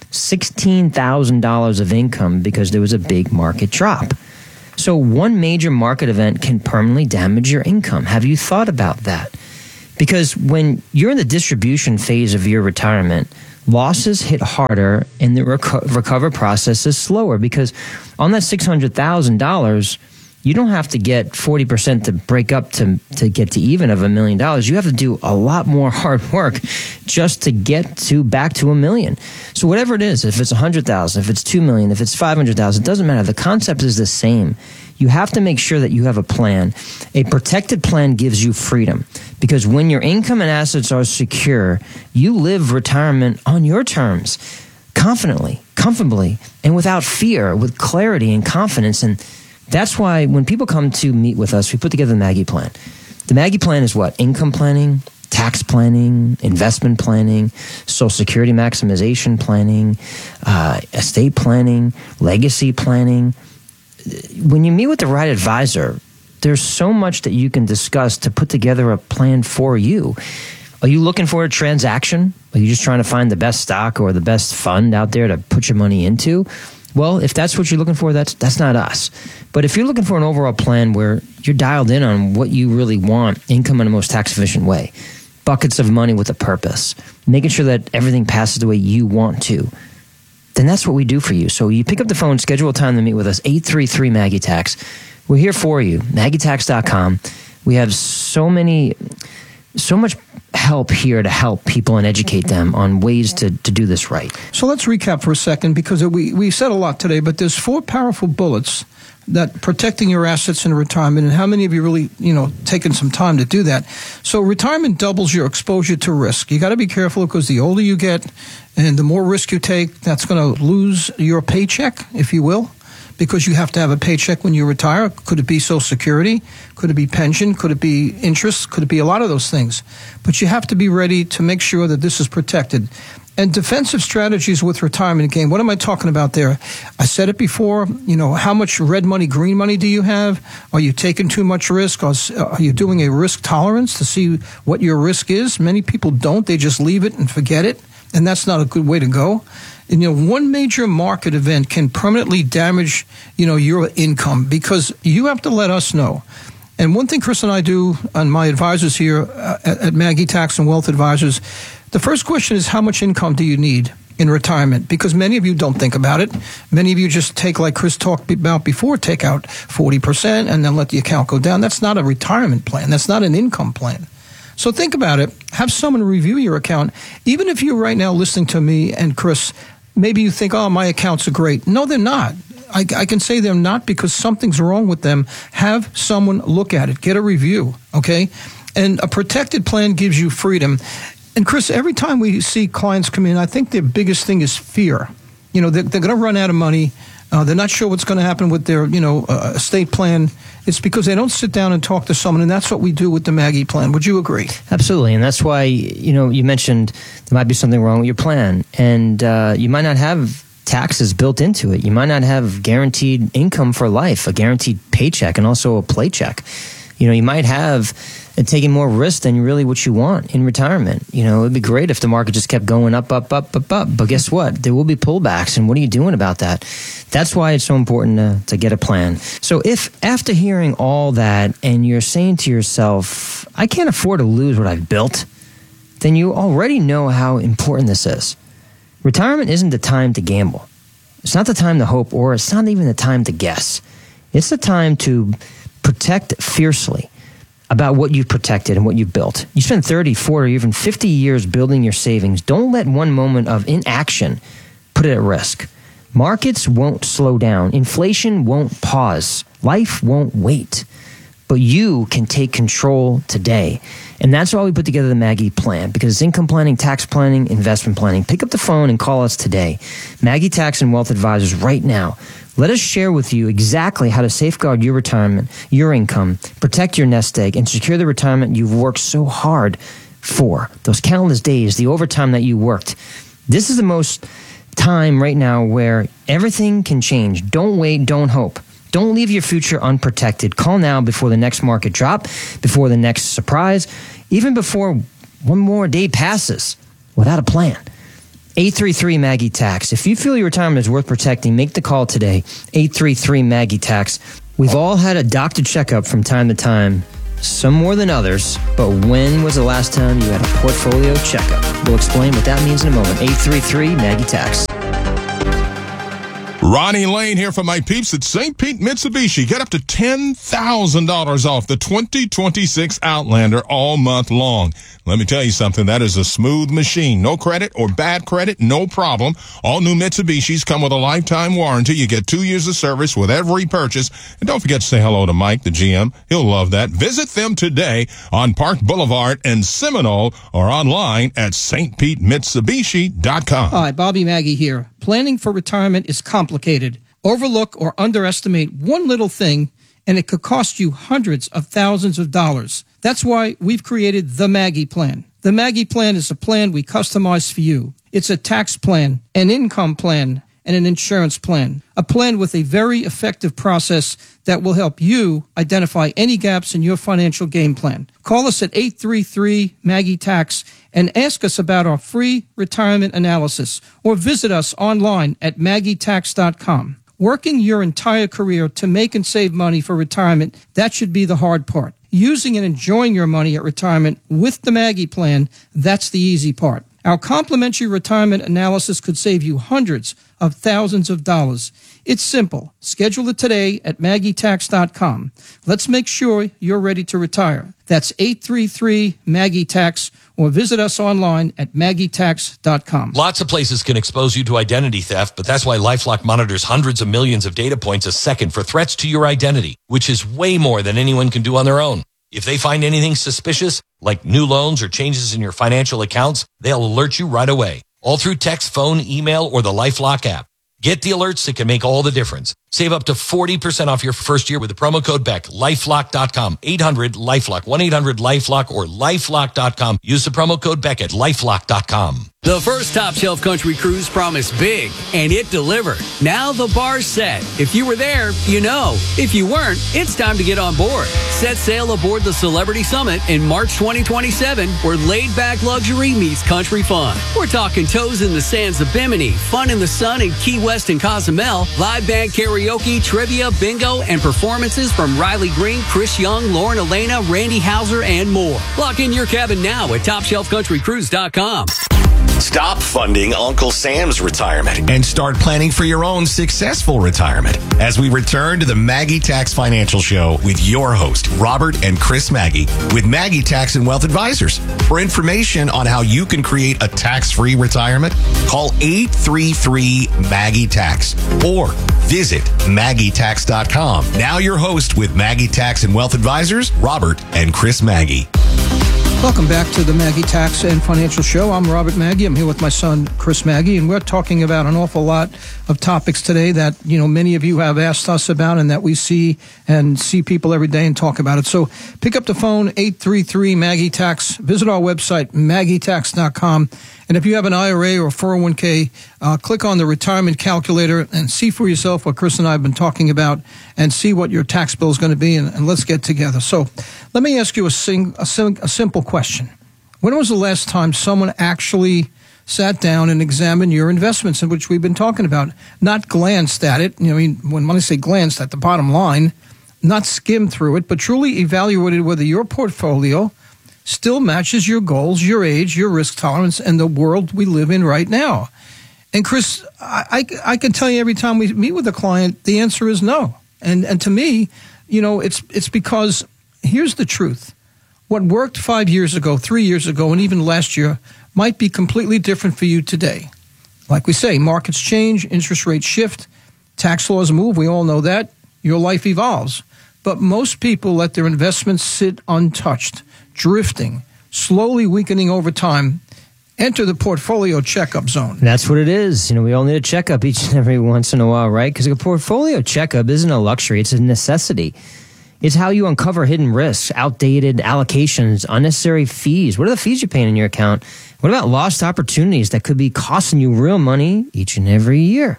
sixteen thousand dollars of income because there was a big market drop. So one major market event can permanently damage your income. Have you thought about that? Because when you're in the distribution phase of your retirement, losses hit harder and the reco- recover process is slower, because on that six hundred thousand dollars, you don't have to get forty percent to break up to, to get to even of a million dollars. You have to do a lot more hard work just to get to back to a million. So whatever it is, if it's one hundred thousand, if it's two million, if it's five hundred thousand, it doesn't matter. The concept is the same. You have to make sure that you have a plan. A protected plan gives you freedom, because when your income and assets are secure, you live retirement on your terms, confidently, comfortably, and without fear, with clarity and confidence. And that's why when people come to meet with us, we put together the Maggie Plan. The Maggie Plan is what? Income planning, tax planning, investment planning, Social Security maximization planning, uh, estate planning, legacy planning. When you meet with the right advisor, there's so much that you can discuss to put together a plan for you. Are you looking for a transaction? Are you just trying to find the best stock or the best fund out there to put your money into? Well, if that's what you're looking for, that's that's not us. But if you're looking for an overall plan where you're dialed in on what you really want, income in the most tax-efficient way, buckets of money with a purpose, making sure that everything passes the way you want to, then that's what we do for you. So you pick up the phone, schedule a time to meet with us, eight three three Maggie Tax. We're here for you, Maggie Tax dot com. We have so many, so much help here to help people and educate them on ways to, to do this right. So let's recap for a second, because we, we said a lot today, but there's four powerful bullets that protecting your assets in retirement, and how many of you really, you know, taken some time to do that. So retirement doubles your exposure to risk. You got to be careful, because the older you get and the more risk you take, that's going to lose your paycheck, if you will, because you have to have a paycheck when you retire. Could it be Social Security? Could it be pension? Could it be interest? Could it be a lot of those things? But you have to be ready to make sure that this is protected. And defensive strategies with retirement game. What am I talking about there? I said it before. You know, how much red money, green money do you have? Are you taking too much risk? Are you doing a risk tolerance to see what your risk is? Many people don't. They just leave it and forget it. And that's not a good way to go. And, you know, one major market event can permanently damage, you know, your income, because you have to let us know. And one thing Chris and I do, and my advisors here at, at Maggie Tax and Wealth Advisors, the first question is, how much income do you need in retirement? Because many of you don't think about it. Many of you just take, like Chris talked about before, take out forty percent and then let the account go down. That's not a retirement plan. That's not an income plan. So think about it. Have someone review your account. Even if you're right now listening to me and Chris, maybe you think, oh, my accounts are great. No, they're not. I, I can say they're not because something's wrong with them. Have someone look at it. Get a review, okay? And a protected plan gives you freedom. And Chris, every time we see clients come in, I think their biggest thing is fear. You know, they're, they're going to run out of money. Uh, they're not sure what's going to happen with their, you know, uh, estate plan. It's because they don't sit down and talk to someone, and that's what we do with the Maggie Plan. Would you agree? Absolutely, and that's why, you know, you mentioned there might be something wrong with your plan, and uh, you might not have taxes built into it. You might not have guaranteed income for life, a guaranteed paycheck, and also a play check. You know, you might have uh, taken more risk than really what you want in retirement. You know, it'd be great if the market just kept going up, up, up, up, up. But guess what? There will be pullbacks, and what are you doing about that? That's why it's so important to, to get a plan. So if after hearing all that and you're saying to yourself, I can't afford to lose what I've built, then you already know how important this is. Retirement isn't the time to gamble. It's not the time to hope, or it's not even the time to guess. It's the time to protect fiercely about what you've protected and what you've built. You spend thirty, forty, or even fifty years building your savings. Don't let one moment of inaction put it at risk. Markets won't slow down. Inflation won't pause. Life won't wait. But you can take control today. And that's why we put together the Maggie Plan, because it's income planning, tax planning, investment planning. Pick up the phone and call us today. Maggie Tax and Wealth Advisors right now. Let us share with you exactly how to safeguard your retirement, your income, protect your nest egg, and secure the retirement you've worked so hard for. Those countless days, the overtime that you worked. This is the most time right now where everything can change. Don't wait, don't hope. Don't leave your future unprotected. Call now before the next market drop, before the next surprise, even before one more day passes without a plan. eight three three Maggie Tax. If you feel your retirement is worth protecting, make the call today. eight three three Maggie Tax. We've all had a doctor checkup from time to time, some more than others, but when was the last time you had a portfolio checkup? We'll explain what that means in a moment. eight three three Maggie Tax. Ronnie Lane here for my peeps at Saint Pete Mitsubishi. Get up to ten thousand dollars off the twenty twenty-six Outlander all month long. Let me tell you something. That is a smooth machine. No credit or bad credit, no problem. All new Mitsubishis come with a lifetime warranty. You get two years of service with every purchase. And don't forget to say hello to Mike, the G M. He'll love that. Visit them today on Park Boulevard in Seminole or online at S T Pete Mitsubishi dot com. Hi, Bobby Maggie here. Planning for retirement is complicated. Overlook or underestimate one little thing, and it could cost you hundreds of thousands of dollars. That's why we've created the Maggie Plan. The Maggie Plan is a plan we customize for you. It's a tax plan, an income plan, and an insurance plan. A plan with a very effective process that will help you identify any gaps in your financial game plan. Call us at eight three three Maggie Tax and ask us about our free retirement analysis, or visit us online at Maggie Tax dot com. Working your entire career to make and save money for retirement, that should be the hard part. Using and enjoying your money at retirement with the Maggie Plan, that's the easy part. Our complimentary retirement analysis could save you hundreds of thousands of dollars. It's simple. Schedule it today at Maggie Tax dot com. Let's make sure you're ready to retire. That's eight three three Maggie Tax, or visit us online at Maggie Tax dot com. Lots of places can expose you to identity theft, but that's why LifeLock monitors hundreds of millions of data points a second for threats to your identity, which is way more than anyone can do on their own. If they find anything suspicious, like new loans or changes in your financial accounts, they'll alert you right away, all through text, phone, email, or the LifeLock app. Get the alerts that can make all the difference. Save up to forty percent off your first year with the promo code Beck. LifeLock dot com. eight hundred LifeLock. one eight hundred LifeLock or LifeLock dot com. Use the promo code Beck at LifeLock dot com. The first Top Shelf Country Cruise promised big, and it delivered. Now the bar's set. If you were there, you know. If you weren't, it's time to get on board. Set sail aboard the Celebrity Summit in March twenty twenty-seven, where laid-back luxury meets country fun. We're talking toes in the sands of Bimini, fun in the sun in Key West and Cozumel, live band karaoke, trivia, bingo, and performances from Riley Green, Chris Young, Lauren Elena, Randy Hauser, and more. Lock in your cabin now at top shelf country cruise dot com. Stop funding Uncle Sam's retirement and start planning for your own successful retirement as we return to the Maggie Tax Financial Show with your host, Robert and Chris Maggie, with Maggie Tax and Wealth Advisors. For information on how you can create a tax-free retirement, call eight three three Maggie Tax or visit Maggie Tax dot com. Now your host with Maggie Tax and Wealth Advisors, Robert and Chris Maggie. Welcome back to the Maggie Tax and Financial Show. I'm Robert Maggie. I'm here with my son, Chris Maggie, and we're talking about an awful lot of topics today that, you know, many of you have asked us about and that we see and see people every day and talk about it. So pick up the phone, eight three three Maggie Tax. Visit our website, Maggie Tax dot com. And if you have an I R A or four oh one k, uh, click on the retirement calculator and see for yourself what Chris and I have been talking about and see what your tax bill is going to be, and, and let's get together. So let me ask you a, sing, a, sim, a simple question. When was the last time someone actually sat down and examined your investments, in which we've been talking about? Not glanced at it. You know, I mean, when I say glanced at the bottom line, not skimmed through it, but truly evaluated whether your portfolio still matches your goals, your age, your risk tolerance, and the world we live in right now. And Chris, I, I, I can tell you every time we meet with a client, the answer is no. And and to me, you know, it's it's because here's the truth. What worked five years ago, three years ago, and even last year might be completely different for you today. Like we say, markets change, interest rates shift, tax laws move. We all know that. Your life evolves. But most people let their investments sit untouched, drifting, slowly weakening over time. Enter the portfolio checkup zone. That's what it is. You know, we all need a checkup each and every once in a while, right? Because a portfolio checkup isn't a luxury. It's a necessity. It's how you uncover hidden risks, outdated allocations, unnecessary fees. What are the fees you're paying in your account? What about lost opportunities that could be costing you real money each and every year?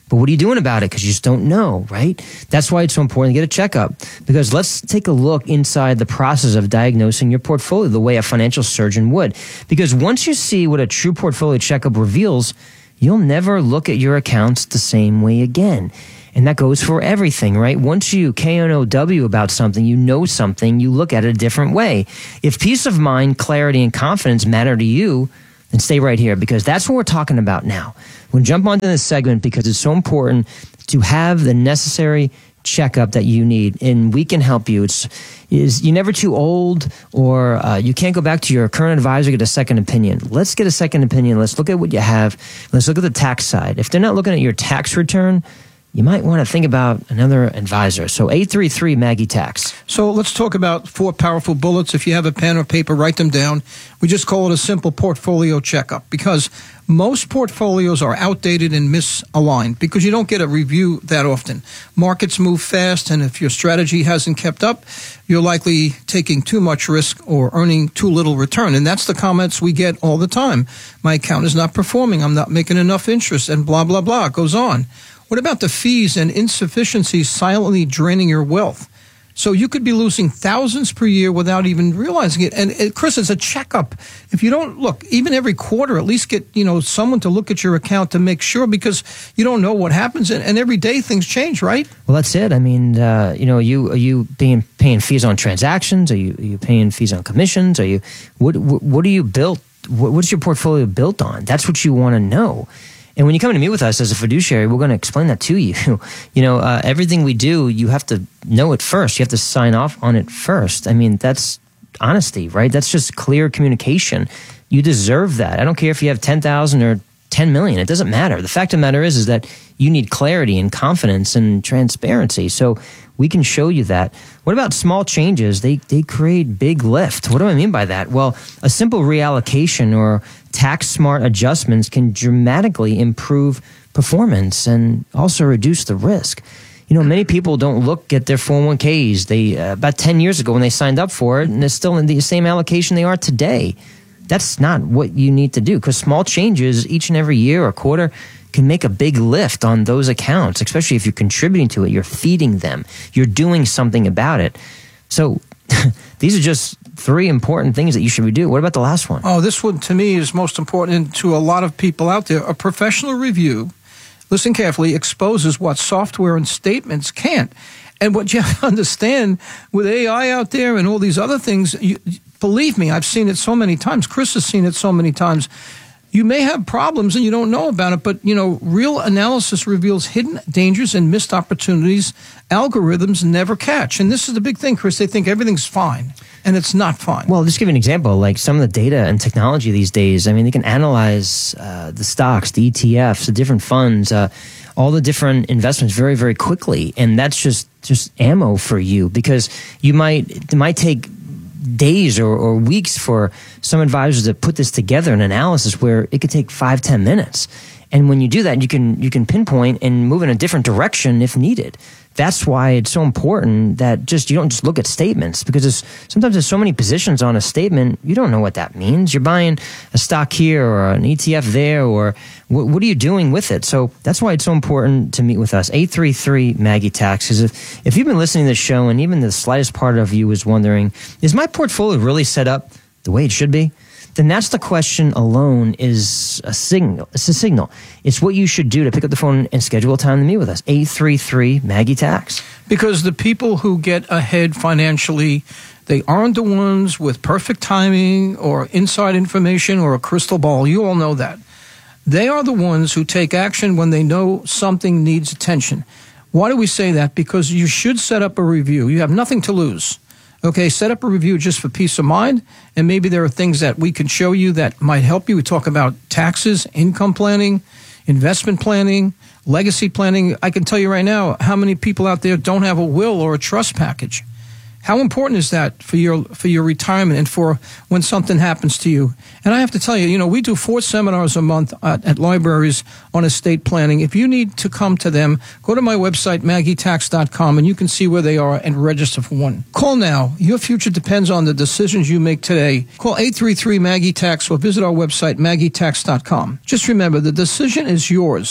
But what are you doing about it? Because you just don't know, right? That's why it's so important to get a checkup. Because let's take a look inside the process of diagnosing your portfolio the way a financial surgeon would. Because once you see what a true portfolio checkup reveals, you'll never look at your accounts the same way again. And that goes for everything, right? Once you K N O W about something, you know something, you look at it a different way. If peace of mind, clarity, and confidence matter to you, then stay right here, because that's what we're talking about now. We're going to jump onto this segment because it's so important to have the necessary checkup that you need, and we can help you. It's is you're never too old, or uh, you can't go back to your current advisor, get a second opinion. Let's get a second opinion. Let's look at what you have. Let's look at the tax side. If they're not looking at your tax return, you might want to think about another advisor. So eight three three Maggie Tax. So let's talk about four powerful bullets. If you have a pen or paper, write them down. We just call it a simple portfolio checkup, because most portfolios are outdated and misaligned because you don't get a review that often. Markets move fast, and if your strategy hasn't kept up, you're likely taking too much risk or earning too little return. And that's the comments we get all the time. My account is not performing. I'm not making enough interest, and blah, blah, blah. It goes on. What about the fees and insufficiencies silently draining your wealth? So you could be losing thousands per year without even realizing it. And, and Chris, it's a checkup. If you don't look, even every quarter, at least get, you know, someone to look at your account to make sure, because you don't know what happens. And, and every day things change, right? Well, that's it. I mean, uh, you know, you are you paying paying fees on transactions? Are you are you paying fees on commissions? Are you what what, what are you built? What, what's your portfolio built on? That's what you want to know. And when you come to meet with us as a fiduciary, we're going to explain that to you. You know, uh, everything we do, you have to know it first. You have to sign off on it first. I mean, that's honesty, right? That's just clear communication. You deserve that. I don't care if you have ten thousand or ten million. It doesn't matter. The fact of the matter is, is that you need clarity and confidence and transparency. So we can show you that. What about small changes? They they create big lift. What do I mean by that? Well, a simple reallocation or tax smart adjustments can dramatically improve performance and also reduce the risk. You know, many people don't look at their four oh one k's. They uh, about ten years ago when they signed up for it, and they're still in the same allocation they are today. That's not what you need to do, because small changes each and every year or quarter can make a big lift on those accounts, especially if you're contributing to it, you're feeding them, you're doing something about it. So these are just three important things that you should do. What about the last one? Oh, this one to me is most important to a lot of people out there. A professional review, listen carefully, exposes what software and statements can't. And what you have to understand with A I out there and all these other things, you, believe me, I've seen it so many times. Chris has seen it so many times. You may have problems and you don't know about it, but, you know, real analysis reveals hidden dangers and missed opportunities algorithms never catch. And this is the big thing, Chris. They think everything's fine, and it's not fine. Well, just give you an example, like some of the data and technology these days. I mean, they can analyze uh, the stocks, the E T Fs, the different funds, uh, all the different investments very, very quickly. And that's just, just ammo for you, because you might, it might take days or, or weeks for some advisors to put this together, an analysis where it could take five, ten minutes. And when you do that, you can you can pinpoint and move in a different direction if needed. That's why it's so important that just you don't just look at statements, because there's, sometimes there's so many positions on a statement, you don't know what that means. You're buying a stock here or an E T F there, or what, what are you doing with it? So that's why it's so important to meet with us. eight three three Maggie Tax. Because if, if you've been listening to this show and even the slightest part of you is wondering, is my portfolio really set up the way it should be? Then that's the question alone is a signal. It's a signal. It's what you should do to pick up the phone and schedule a time to meet with us. eight three three Maggie Tax. Because the people who get ahead financially, they aren't the ones with perfect timing or inside information or a crystal ball. You all know that. They are the ones who take action when they know something needs attention. Why do we say that? Because you should set up a review. You have nothing to lose. Okay, set up a review just for peace of mind, and maybe there are things that we can show you that might help you. We talk about taxes, income planning, investment planning, legacy planning. I can tell you right now how many people out there don't have a will or a trust package. How important is that for your for your retirement and for when something happens to you? And I have to tell you, you know, we do four seminars a month at, at libraries on estate planning. If you need to come to them, go to my website, maggie tax dot com, and you can see where they are and register for one. Call now. Your future depends on the decisions you make today. Call eight three three Maggie Tax or visit our website, maggie tax dot com. Just remember, the decision is yours.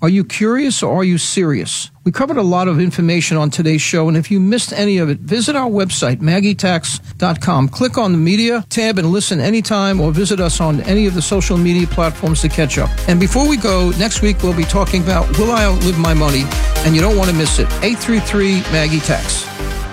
Are you curious or are you serious? We covered a lot of information on today's show, and if you missed any of it, visit our website, maggie tax dot com. Click on the media tab and listen anytime, or visit us on any of the social media platforms to catch up. And before we go, next week we'll be talking about Will I Outlive My Money? And you don't want to miss it. eight three three Maggie Tax.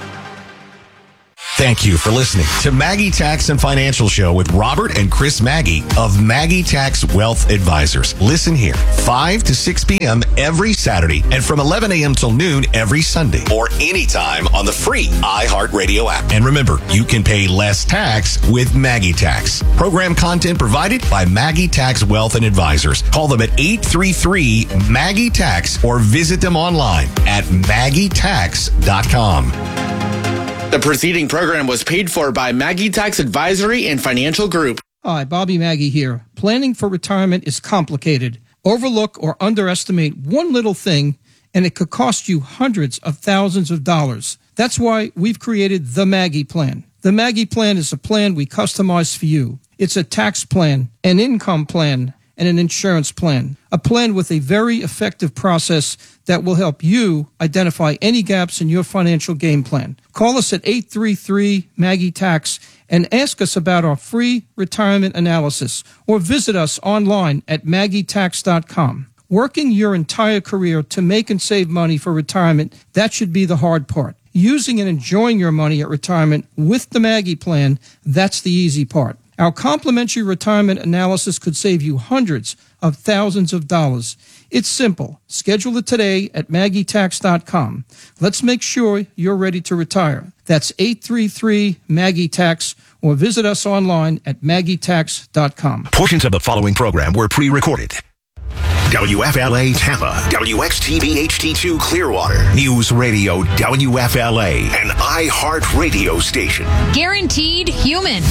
Thank you for listening to Maggie Tax and Financial Show with Robert and Chris Maggie of Maggie Tax Wealth Advisors. Listen here, five to six p.m. every Saturday and from eleven a.m. till noon every Sunday, or anytime on the free iHeartRadio app. And remember, you can pay less tax with Maggie Tax. Program content provided by Maggie Tax Wealth and Advisors. Call them at eight three three Maggie Tax or visit them online at maggie tax dot com. The preceding program was paid for by Maggie Tax Advisory and Financial Group. Hi, Bobby Maggie here. Planning for retirement is complicated. Overlook or underestimate one little thing, and it could cost you hundreds of thousands of dollars. That's why we've created the Maggie Plan. The Maggie Plan is a plan we customize for you. It's a tax plan, an income plan, and an insurance plan. A plan with a very effective process that will help you identify any gaps in your financial game plan. Call us at eight three three Maggie Tax and ask us about our free retirement analysis, or visit us online at maggie tax dot com. Working your entire career to make and save money for retirement, that should be the hard part. Using and enjoying your money at retirement with the Maggie Plan, that's the easy part. Our complimentary retirement analysis could save you hundreds of thousands of dollars. It's simple. Schedule it today at maggie tax dot com. Let's make sure you're ready to retire. That's eight three three Maggie Tax, or visit us online at maggie tax dot com. Portions of the following program were pre-recorded. W F L A Tampa, W X T V H D two Clearwater, News Radio W F L A, an iHeart radio station. Guaranteed human.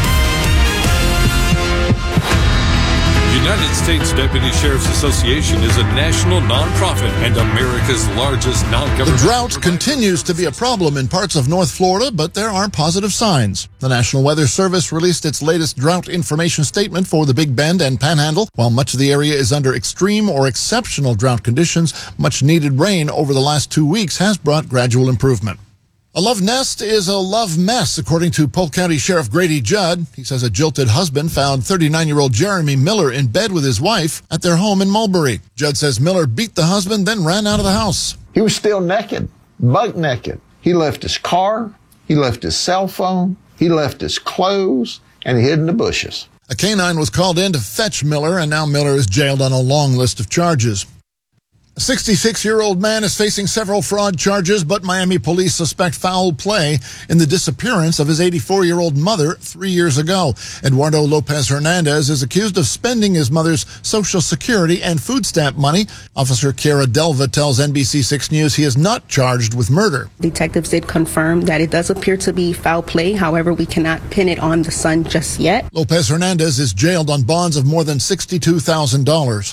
United States Deputy Sheriff's Association is a national nonprofit and America's largest non-government. The drought continues to be a problem in parts of North Florida, but there are positive signs. The National Weather Service released its latest drought information statement for the Big Bend and Panhandle. While much of the area is under extreme or exceptional drought conditions, much needed rain over the last two weeks has brought gradual improvement. A love nest is a love mess, according to Polk County Sheriff Grady Judd. He says a jilted husband found thirty-nine-year-old Jeremy Miller in bed with his wife at their home in Mulberry. Judd says Miller beat the husband, then ran out of the house. He was still naked, buck naked. He left his car, he left his cell phone, he left his clothes, and he hid in the bushes. A canine was called in to fetch Miller, and now Miller is jailed on a long list of charges. A sixty-six-year-old man is facing several fraud charges, but Miami police suspect foul play in the disappearance of his eighty-four-year-old mother three years ago. Eduardo Lopez Hernandez is accused of spending his mother's Social Security and food stamp money. Officer Kiara Delva tells N B C six News he is not charged with murder. Detectives did confirm that it does appear to be foul play. However, we cannot pin it on the son just yet. Lopez Hernandez is jailed on bonds of more than sixty-two thousand dollars.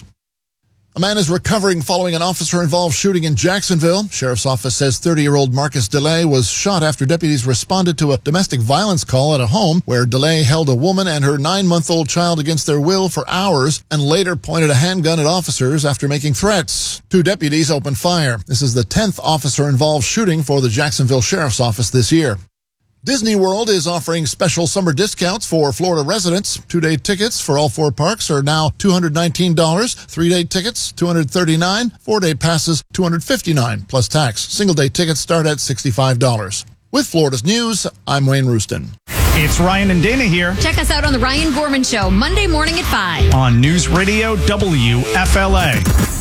A man is recovering following an officer-involved shooting in Jacksonville. Sheriff's office says thirty-year-old Marcus DeLay was shot after deputies responded to a domestic violence call at a home where DeLay held a woman and her nine-month-old child against their will for hours and later pointed a handgun at officers after making threats. Two deputies opened fire. This is the tenth officer-involved shooting for the Jacksonville Sheriff's Office this year. Disney World is offering special summer discounts for Florida residents. Two-day tickets for all four parks are now two hundred nineteen dollars. Three-day tickets, two hundred thirty-nine dollars. Four-day passes, two hundred fifty-nine dollars plus tax. Single-day tickets start at sixty-five dollars. With Florida's News, I'm Wayne Rooston. It's Ryan and Dana here. Check us out on The Ryan Gorman Show, Monday morning at five. On News Radio W F L A.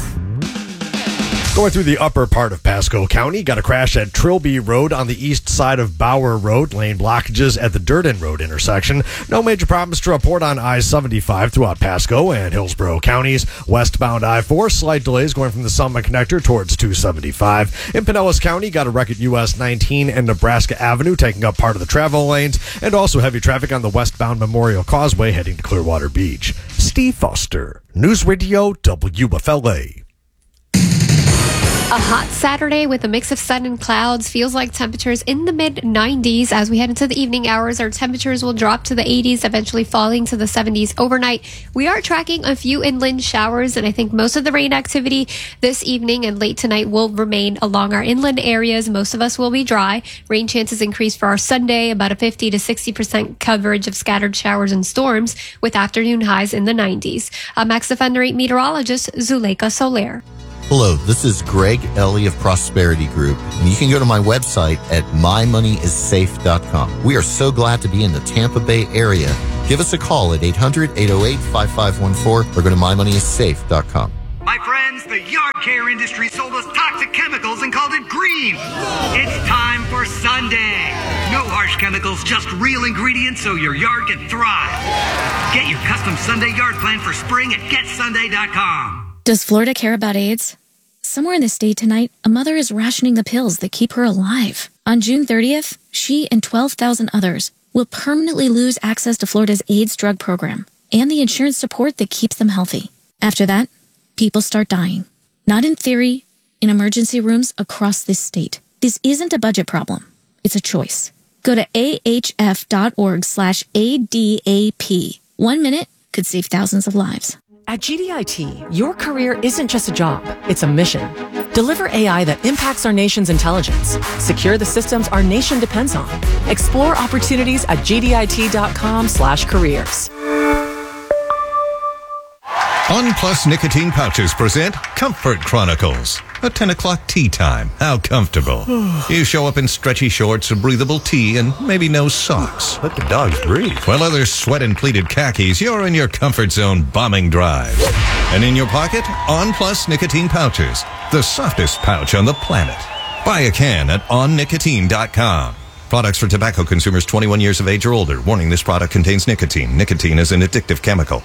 Going through the upper part of Pasco County, got a crash at Trilby Road on the east side of Bauer Road. Lane blockages at the Durden Road intersection. No major problems to report on I seventy-five throughout Pasco and Hillsborough counties. Westbound I four, slight delays going from the Summit Connector towards two seventy-five. In Pinellas County, got a wreck at U S nineteen and Nebraska Avenue, taking up part of the travel lanes. And also heavy traffic on the westbound Memorial Causeway heading to Clearwater Beach. Steve Foster, News Radio W F L A. A hot Saturday with a mix of sun and clouds. Feels like temperatures in the mid nineties. As we head into the evening hours, our temperatures will drop to the eighties, eventually falling to the seventies overnight. We are tracking a few inland showers, and I think most of the rain activity this evening and late tonight will remain along our inland areas. Most of us will be dry. Rain chances increase for our Sunday, about a fifty to sixty percent coverage of scattered showers and storms, with afternoon highs in the nineties. I'm Max Defender eight meteorologist Zuleika Soler. Hello, this is Greg Ellie of Prosperity Group, and you can go to my website at my money is safe dot com. We are so glad to be in the Tampa Bay area. Give us a call at eight hundred, eight oh eight, five five one four or go to my money is safe dot com. My friends, the yard care industry sold us toxic chemicals and called it green. It's time for Sunday. No harsh chemicals, just real ingredients so your yard can thrive. Get your custom Sunday yard plan for spring at get sunday dot com. Does Florida care about AIDS? Somewhere in the state tonight, a mother is rationing the pills that keep her alive. On June thirtieth, she and twelve thousand others will permanently lose access to Florida's AIDS drug program and the insurance support that keeps them healthy. After that, people start dying. Not in theory, in emergency rooms across this state. This isn't a budget problem. It's a choice. Go to ahf.org slash ADAP. One minute could save thousands of lives. At G D I T, your career isn't just a job, it's a mission. Deliver A I that impacts our nation's intelligence. Secure the systems our nation depends on. Explore opportunities at gdit.com slash careers. OnPlus nicotine pouches present Comfort Chronicles. A ten o'clock tea time. How comfortable. You show up in stretchy shorts, a breathable tee, and maybe no socks. Let the dogs breathe. While others sweat in pleated khakis, you're in your comfort zone bombing drives. And in your pocket, OnPlus nicotine pouches. The softest pouch on the planet. Buy a can at on nicotine dot com. Products for tobacco consumers twenty-one years of age or older. Warning, this product contains nicotine. Nicotine is an addictive chemical.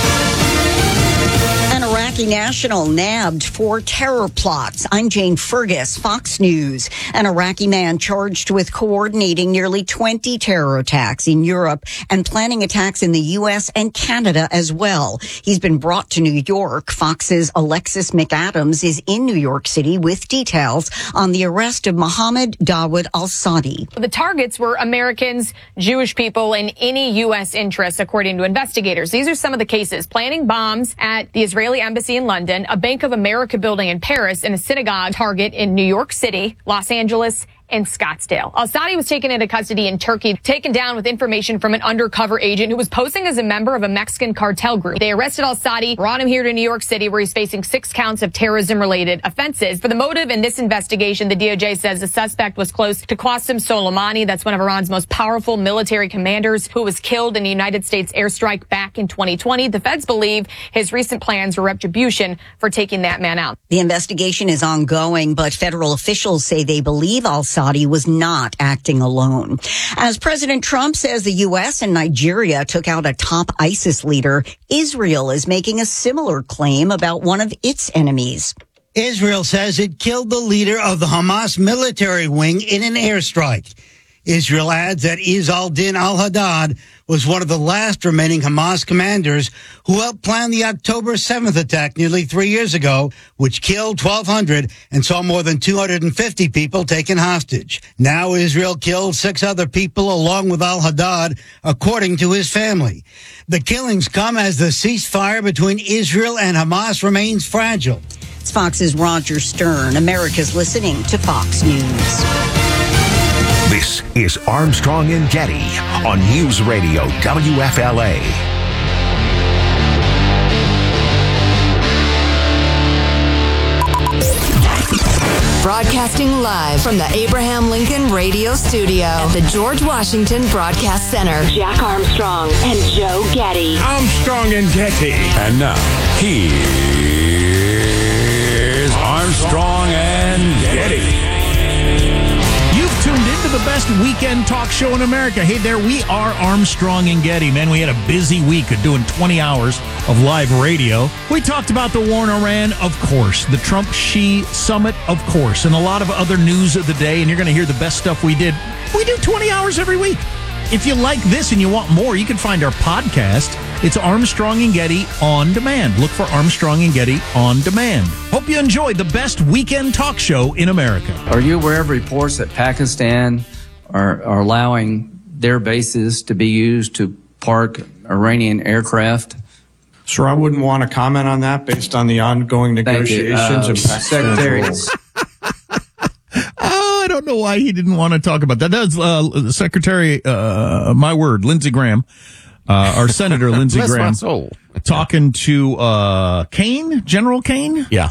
Iraqi national nabbed for terror plots. I'm Jane Fergus, Fox News. An Iraqi man charged with coordinating nearly twenty terror attacks in Europe and planning attacks in the U S and Canada as well. He's been brought to New York. Fox's Alexis McAdams is in New York City with details on the arrest of Mohammed Dawood al-Saadi. The targets were Americans, Jewish people, and any U S interests, according to investigators. These are some of the cases: planning bombs at the Israeli embassy in London, a Bank of America building in Paris, and a synagogue target in New York City, Los Angeles, and Scottsdale. Al-Saadi was taken into custody in Turkey, taken down with information from an undercover agent who was posing as a member of a Mexican cartel group. They arrested Al-Saadi, brought him here to New York City, where he's facing six counts of terrorism-related offenses. For the motive in this investigation, the D O J says the suspect was close to Qasem Soleimani. That's one of Iran's most powerful military commanders, who was killed in a United States airstrike back in twenty twenty. The feds believe his recent plans were retribution for taking that man out. The investigation is ongoing, but federal officials say they believe Al-Saadi was not acting alone. As President Trump says the U S and Nigeria took out a top ISIS leader, Israel is making a similar claim about one of its enemies. Israel says it killed the leader of the Hamas military wing in an airstrike. Israel adds that Izz al-Din al-Haddad was one of the last remaining Hamas commanders who helped plan the October seventh attack nearly three years ago, which killed twelve hundred and saw more than two hundred fifty people taken hostage. Now Israel killed six other people along with al-Haddad, according to his family. The killings come as the ceasefire between Israel and Hamas remains fragile. It's Fox's Roger Stern. America's listening to Fox News. This is Armstrong and Getty on News Radio W F L A. Broadcasting live from the Abraham Lincoln Radio Studio at the George Washington Broadcast Center. Jack Armstrong and Joe Getty. Armstrong and Getty. And now, here's Armstrong and Getty. You've tuned into the best weekend talk show in America. Hey there, we are Armstrong and Getty. Man, we had a busy week of doing twenty hours of live radio. We talked about the war in Iran, of course, the Trump-Xi summit, of course, and a lot of other news of the day, and you're going to hear the best stuff we did. We do twenty hours every week. If you like this and you want more, you can find our podcast It's Armstrong and Getty On Demand. Look for Armstrong and Getty On Demand. Hope you enjoyed the best weekend talk show in America. Are you aware of reports that Pakistan are, are allowing their bases to be used to park Iranian aircraft? Sir, I wouldn't want to comment on that based on the ongoing negotiations. Uh, of Secretary. Oh, I don't know why he didn't want to talk about that. That's uh, Secretary, uh, my word, Lindsey Graham, uh, our Senator Lindsey Bless my Graham, soul. talking to uh, Kane, General Kane. Yeah.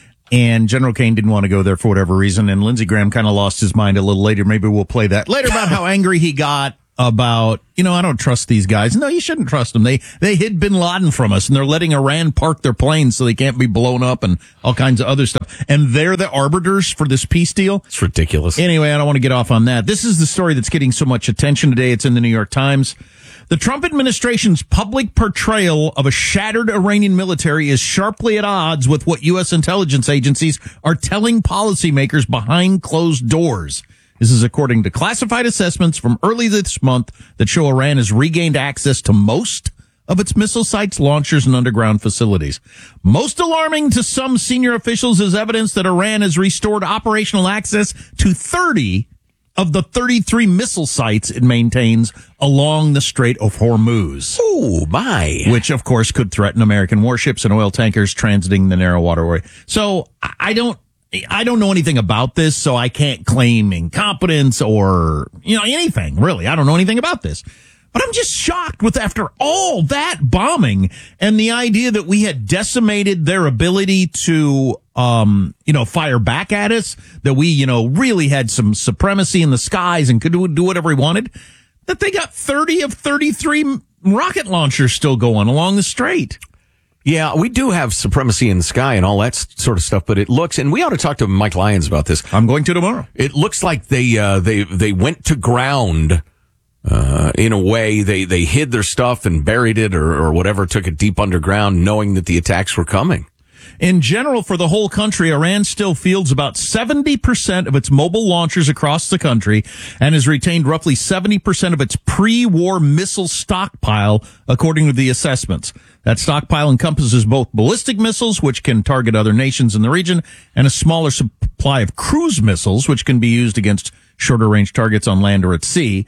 And General Kane didn't want to go there for whatever reason, and Lindsey Graham kind of lost his mind a little later. Maybe we'll play that later about how angry he got about, you know, I don't trust these guys. No, you shouldn't trust them. They they hid bin Laden from us, and they're letting Iran park their planes so they can't be blown up and all kinds of other stuff. And they're the arbiters for this peace deal. It's ridiculous. Anyway, I don't want to get off on that. This is the story that's getting so much attention today. It's in the New York Times. The Trump administration's public portrayal of a shattered Iranian military is sharply at odds with what U S intelligence agencies are telling policymakers behind closed doors. This is according to classified assessments from early this month that show Iran has regained access to most of its missile sites, launchers, and underground facilities. Most alarming to some senior officials is evidence that Iran has restored operational access to thirty of the thirty-three missile sites it maintains along the Strait of Hormuz. Oh, my. Which, of course, could threaten American warships and oil tankers transiting the narrow waterway. So I don't, I don't know anything about this, so I can't claim incompetence or, you know, anything, really. I don't know anything about this. But I'm just shocked with, after all that bombing and the idea that we had decimated their ability to, um, you know, fire back at us, that we, you know, really had some supremacy in the skies and could do, do whatever we wanted, that they got thirty of thirty-three rocket launchers still going along the strait. Yeah, we do have supremacy in the sky and all that sort of stuff, but it looks, and we ought to talk to Mike Lyons about this. I'm going to tomorrow. It looks like they, uh, they, they went to ground. Uh, in a way, they, they hid their stuff and buried it or, or whatever, took it deep underground, knowing that the attacks were coming. In general, for the whole country, Iran still fields about seventy percent of its mobile launchers across the country and has retained roughly seventy percent of its pre-war missile stockpile, according to the assessments. That stockpile encompasses both ballistic missiles, which can target other nations in the region, and a smaller supply of cruise missiles, which can be used against shorter-range targets on land or at sea.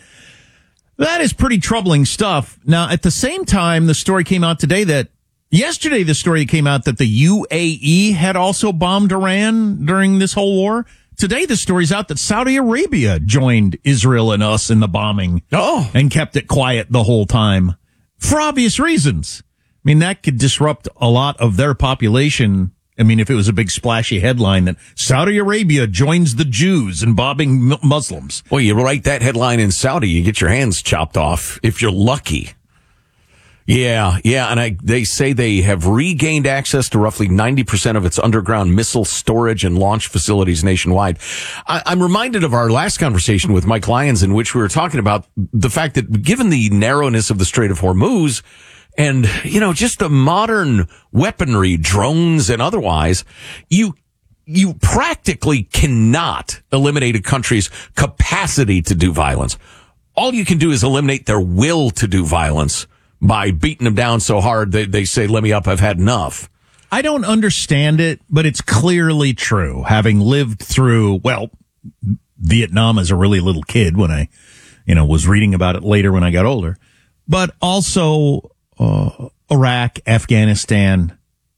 That is pretty troubling stuff. Now, at the same time, the story came out today that yesterday, the story came out that the U A E had also bombed Iran during this whole war. Today, the story's out that Saudi Arabia joined Israel and us in the bombing. Oh. And kept it quiet the whole time for obvious reasons. I mean, that could disrupt a lot of their population. I mean, if it was a big splashy headline that Saudi Arabia joins the Jews in bombing mu- Muslims. Well, you write that headline in Saudi, you get your hands chopped off if you're lucky. Yeah, yeah, and I, they say they have regained access to roughly ninety percent of its underground missile storage and launch facilities nationwide. I, I'm reminded of our last conversation with Mike Lyons, in which we were talking about the fact that given the narrowness of the Strait of Hormuz, and, you know, just the modern weaponry, drones and otherwise, you, you practically cannot eliminate a country's capacity to do violence. All you can do is eliminate their will to do violence by beating them down so hard that they say, let me up, I've had enough. I don't understand it, but it's clearly true. Having lived through, well, Vietnam as a really little kid when I, you know, was reading about it later when I got older, but also Uh, Iraq, Afghanistan,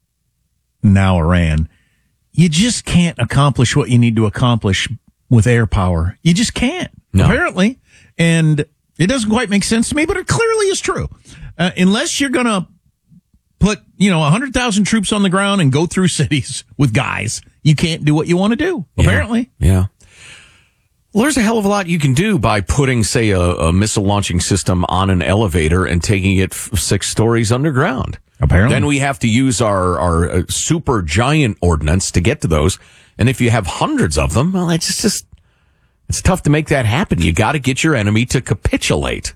now Iran. You just can't accomplish what you need to accomplish with air power. You just can't, no. apparently. And it doesn't quite make sense to me, but it clearly is true. Uh, unless you're going to put, you know, one hundred thousand troops on the ground and go through cities with guys, you can't do what you want to do, yeah. apparently. Yeah. Well, there's a hell of a lot you can do by putting, say, a, a missile launching system on an elevator and taking it f- six stories underground. Apparently. Then we have to use our, our uh, super giant ordnance to get to those. And if you have hundreds of them, well, it's just, it's tough to make that happen. You got to get your enemy to capitulate.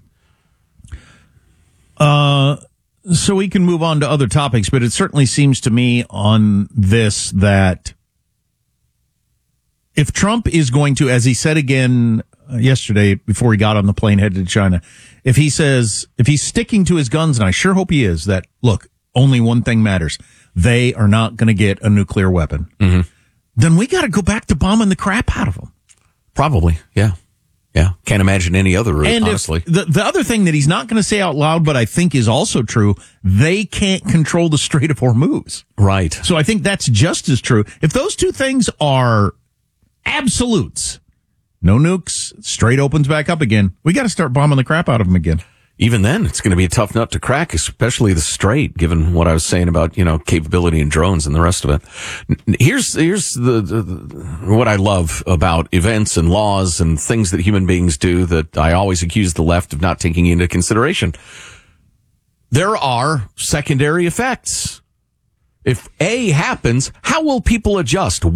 Uh, so we can move on to other topics, but it certainly seems to me on this that if Trump is going to, as he said again yesterday before he got on the plane headed to China. If he says, if he's sticking to his guns, and I sure hope he is, that, look, only one thing matters. They are not going to get a nuclear weapon. Mm-hmm. Then we got to go back to bombing the crap out of them. Probably, yeah. Yeah, can't imagine any other route, and honestly. The, the other thing that he's not going to say out loud, but I think is also true, they can't control the Strait of Hormuz. Right. So I think that's just as true. If those two things are absolutes, no nukes, Strait opens back up again, we got to start bombing the crap out of them again. Even then, it's going to be a tough nut to crack, especially the Strait, given what I was saying about, you know, capability and drones and the rest of it. Here's, here's the, the, the what I love about events and laws and things that human beings do that I always accuse the left of not taking into consideration. There are secondary effects. If A happens, how will people adjust?